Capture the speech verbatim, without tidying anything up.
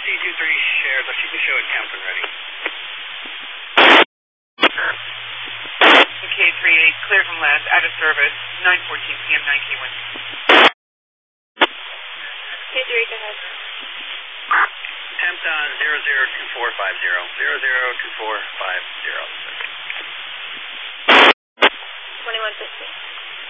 C two three shares, if you can show it count when ready. K three eight, clear from last, out of service, nine fourteen p m nine K one. K three eight, go ahead. Temp on zero zero two four five zero, zero zero two four five zero.